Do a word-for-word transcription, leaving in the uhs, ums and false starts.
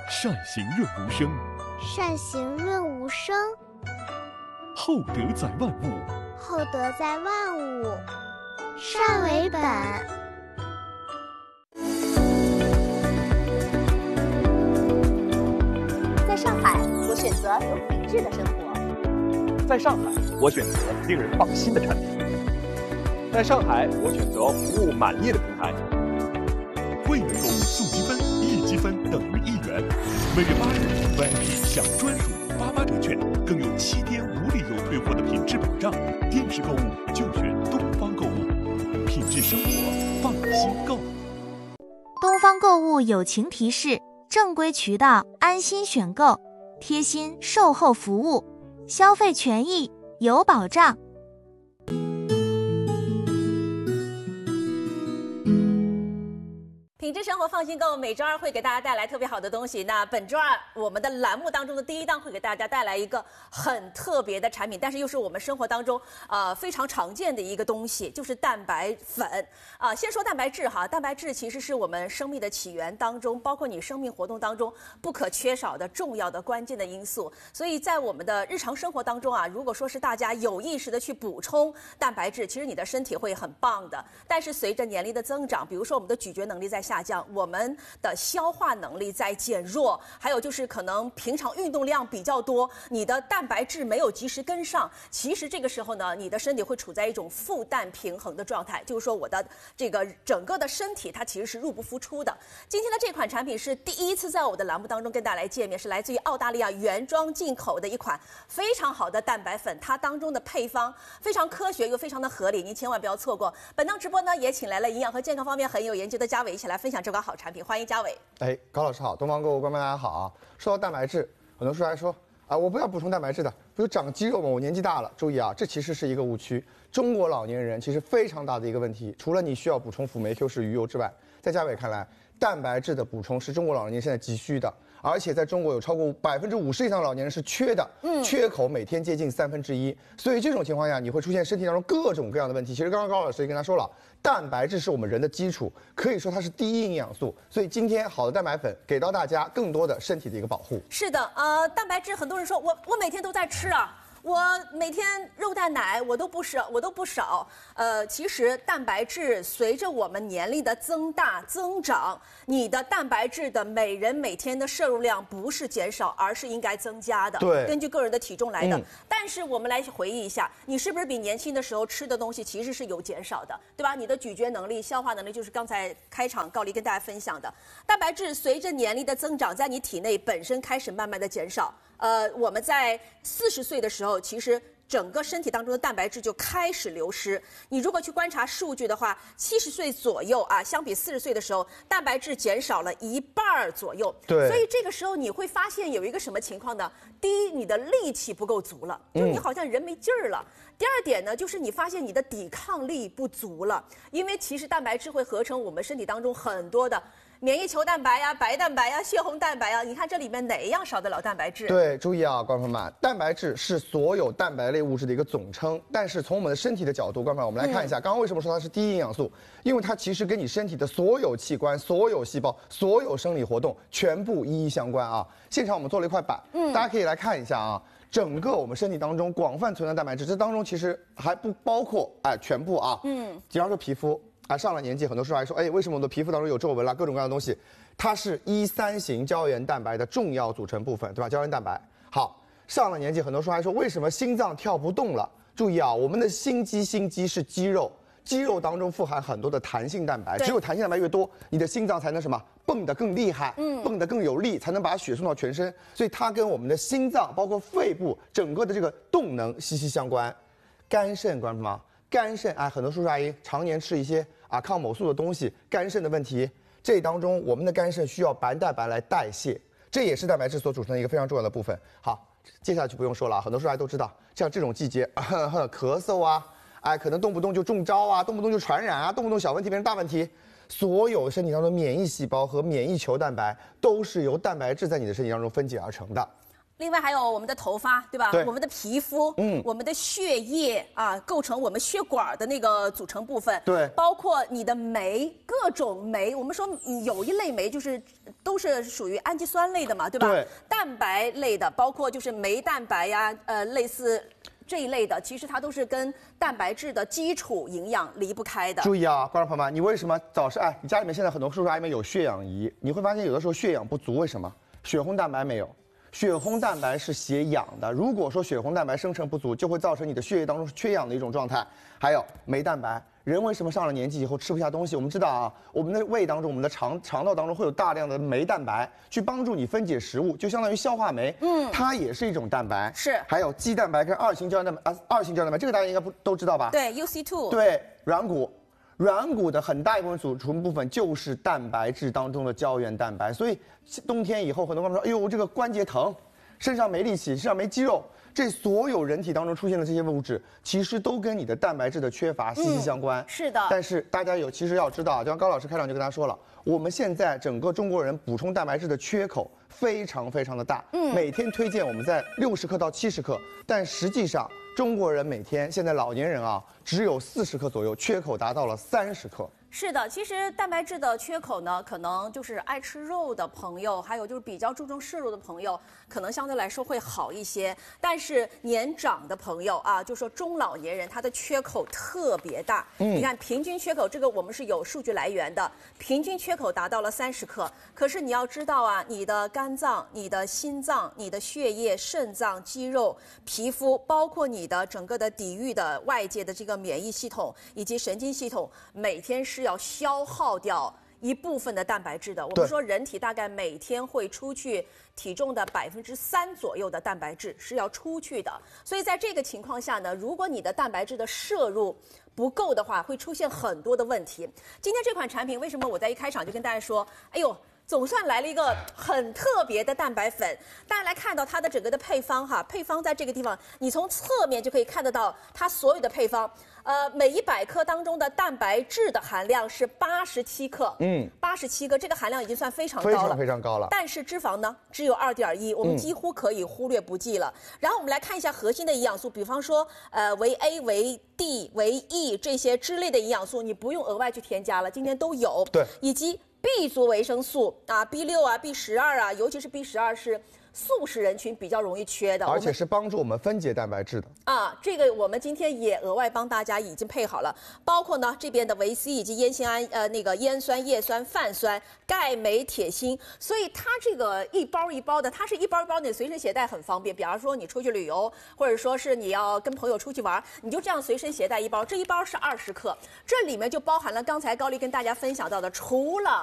善行润无声， 善行润无声， 厚德载万物， 厚德载万物，善为本。 在上海，我选择有品质的生活。 在上海，我选择令人放心的产品。在上海，我选择服务满意的平台。 会员购物送积分，一积分等于一元。每月八日 V I P 享专属八八折券，更有七天无理由退货的品质保障。电视购物就选东方购物，品质生活，放心购。 东方购物友情提示：正规渠道，安心选购，贴心售后服务，消费权益有保障。 品质生活放心购，每周二会给大家带来特别好的东西。那本周二我们的栏目当中的第一档会给大家带来一个很特别的产品，但是又是我们生活当中呃非常常见的一个东西，就是蛋白粉啊、呃。先说蛋白质哈，蛋白质其实是我们生命的起源当中，包括你生命活动当中不可缺少的重要的关键的因素。所以在我们的日常生活当中啊，如果说是大家有意识的去补充蛋白质，其实你的身体会很棒的。但是随着年龄的增长，比如说我们的咀嚼能力在下降，我们的消化能力在减弱，还有就是可能平常运动量比较多，你的蛋白质没有及时跟上，其实这个时候呢，你的身体会处在一种负氮平衡的状态，就是说我的这个整个的身体它其实是入不敷出的。今天的这款产品是第一次在我的栏目当中跟大家来见面，是来自于澳大利亚原装进口的一款非常好的蛋白粉，它当中的配方非常科学又非常的合理，您千万不要错过。本档直播呢也请来了营养和健康方面很有研究的嘉伟一起来分享这款好产品，欢迎嘉伟。 哎，高老师好，东方购物观众大家好啊。说到蛋白质，很多书来说啊，我不要补充蛋白质的，不是长肌肉吗？我年纪大了，注意啊，这其实是一个误区。中国老年人其实非常大的一个问题，除了你需要补充辅酶 Q 十鱼油之外，在嘉伟看来，蛋白质的补充是中国老年人现在急需的，而且在中国有超过百分之五十以上的老年人是缺的，嗯，缺口每天接近三分之一，所以这种情况下，你会出现身体当中各种各样的问题。其实刚刚高老师也跟他说了，蛋白质是我们人的基础，可以说它是第一营养素，所以今天好的蛋白粉给到大家更多的身体的一个保护。 是的，呃，蛋白质很多人说我我每天都在吃啊。我每天肉蛋奶我都不少，我都不少。呃，其实蛋白质随着我们年龄的增大增长，你的蛋白质的每人每天的摄入量不是减少，而是应该增加的。 对， 根据个人的体重来的。 嗯、 但是我们来回忆一下，你是不是比年轻的时候吃的东西其实是有减少的，对吧？你的咀嚼能力、消化能力，就是刚才开场高丽跟大家分享的，蛋白质随着年龄的增长，在你体内本身开始慢慢的减少。呃，我们在四十岁的时候，其实整个身体当中的蛋白质就开始流失。你如果去观察数据的话，七十岁左右啊，相比四十岁的时候，蛋白质减少了一半左右。 对。 所以这个时候你会发现有一个什么情况呢？第一，你的力气不够足了，就你好像人没劲儿了。嗯、第二点呢，就是你发现你的抵抗力不足了，因为其实蛋白质会合成我们身体当中很多的免疫球蛋白呀、白蛋白呀、血红蛋白呀，你看这里面哪一样少得了蛋白质？ 对，注意啊，观众朋友们，蛋白质是所有蛋白类物质的一个总称，但是从我们的身体的角度，观众朋友，我们来看一下，嗯、刚刚为什么说它是第一营养素？因为它其实跟你身体的所有器官、所有细胞、所有生理活动全部一一相关啊。现场我们做了一块板，嗯，大家可以来看一下啊。整个我们身体当中广泛存在蛋白质，这当中其实还不包括哎全部啊，嗯，比方说皮肤。啊，上了年纪，很多时候还说，哎，为什么我的皮肤当中有皱纹啦，各种各样的东西，它是一三型胶原蛋白的重要组成部分，对吧？胶原蛋白。好，上了年纪，很多时候还说，为什么心脏跳不动了？注意啊，我们的心肌，心肌是肌肉，肌肉当中富含很多的弹性蛋白，只有弹性蛋白越多，你的心脏才能什么蹦得更厉害，嗯，蹦得更有力，才能把血送到全身。所以它跟我们的心脏，包括肺部整个的这个动能息息相关。肝肾，关注吗？肝肾啊，很多叔叔阿姨常年吃一些啊抗某素的东西，肝肾的问题，这当中我们的肝肾需要白蛋白来代谢，这也是蛋白质所组成的一个非常重要的部分。好，接下来就不用说了，很多叔叔阿姨都知道，像这种季节，呵呵咳嗽啊，哎，可能动不动就中招啊，动不动就传染啊，动不动小问题变成大问题。所有身体当中的免疫细胞和免疫球蛋白都是由蛋白质在你的身体当中分解而成的。 另外还有我们的头发，对吧？ 对我们的皮肤，嗯，我们的血液啊，构成我们血管的那个组成部分。 对， 包括你的酶，各种酶。我们说嗯有一类酶就是都是属于氨基酸类的嘛，对吧？ 对， 蛋白类的，包括就是酶蛋白呀，呃，类似这一类的，其实它都是跟蛋白质的基础营养离不开的。 注意啊，观众朋友们，你为什么早上哎，你家里面现在很多叔叔阿姨们有血氧仪，你会发现有的时候血氧不足，为什么？血红蛋白没有。血红蛋白是携氧的，如果说血红蛋白生成不足，就会造成你的血液当中是缺氧的一种状态。还有酶蛋白，人为什么上了年纪以后吃不下东西？我们知道啊，我们的胃当中、我们的肠肠道当中会有大量的酶蛋白去帮助你分解食物，就相当于消化酶，嗯，它也是一种蛋白。 是。还有肌蛋白跟二型胶原蛋白啊，二型胶原蛋白，这个大家应该不都知道吧？ 对 ，U C 二。 对，软骨。软骨的很大一部分组成部分就是蛋白质当中的胶原蛋白，所以冬天以后很多观众说，哎呦，这个关节疼，身上没力气，身上没肌肉，这所有人体当中出现的这些物质，其实都跟你的蛋白质的缺乏息息相关。 嗯、是的。 但是大家有其实要知道，就像高老师开场就跟大家说了，我们现在整个中国人补充蛋白质的缺口非常非常的大，嗯，每天推荐我们在六十克到七十克，但实际上中国人每天现在老年人啊只有四十克左右，缺口达到了三十克。 是的，其实蛋白质的缺口呢，可能就是爱吃肉的朋友，还有就是比较注重摄入的朋友，可能相对来说会好一些。但是年长的朋友啊，就说中老年人，他的缺口特别大。嗯，你看平均缺口，这个我们是有数据来源的，平均缺口达到了三十克。可是你要知道啊，你的肝脏、你的心脏、你的血液、肾脏、肌肉、皮肤，包括你的整个的抵御的外界的这个免疫系统以及神经系统，每天是要消耗掉一部分的蛋白质的。我们说人体大概每天会出去体重的百分之三左右的蛋白质是要出去的，所以在这个情况下呢，如果你的蛋白质的摄入不够的话，会出现很多的问题。今天这款产品为什么我在一开场就跟大家说，哎呦，总算来了一个很特别的蛋白粉。大家来看到它的整个的配方哈，配方在这个地方，你从侧面就可以看得到它所有的配方。呃，每一百克当中的蛋白质的含量是八十七克，嗯，八十七克，这个含量已经算非常高了， 非常非常高了。 但是脂肪呢，只有二点一，我们几乎可以忽略不计了。嗯、然后我们来看一下核心的营养素，比方说，呃，维 A、维 D、维 E 这些之类的营养素，你不用额外去添加了，今天都有。 对， 以及 B 族维生素啊 ，B 六啊 ，B 十二啊，尤其是 B 十二是素食人群比较容易缺的， 而且是帮助我们分解蛋白质的啊。这个我们今天也额外帮大家已经配好了，包括呢这边的维 C 以及烟酰胺、呃那个烟酸、叶酸、泛酸、钙、镁、铁、锌，所以它这个一包一包的，它是一包一包的，随身携带很方便。比方说你出去旅游，或者说是你要跟朋友出去玩，你就这样随身携带一包，这一包是二十克，这里面就包含了刚才高丽跟大家分享到的，除了